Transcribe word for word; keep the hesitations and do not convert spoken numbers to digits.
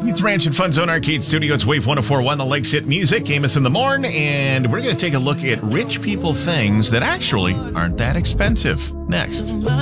It's Ranch and Fun Zone Arcade Studio. It's Wave one oh four point one, the Lakes Hit Music. Amos in the morn, and we're going to take a look at rich people things that actually aren't that expensive. Next.